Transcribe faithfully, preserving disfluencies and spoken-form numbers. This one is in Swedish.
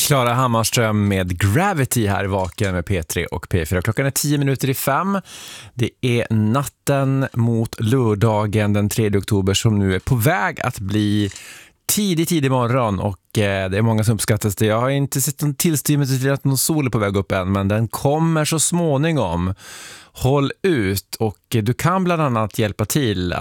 Klara Hammarström med Gravity här i Vaken med P tre och P fyra. Klockan är tio minuter i fem. Det är natten mot lördagen den tredje oktober som nu är på väg att bli tidig, tidig morgon och eh, det är många som uppskattas det. Jag har inte sett någon tillstymmelse till att någon sol är på väg upp än, men den kommer så småningom. Håll ut och du kan bland annat hjälpa till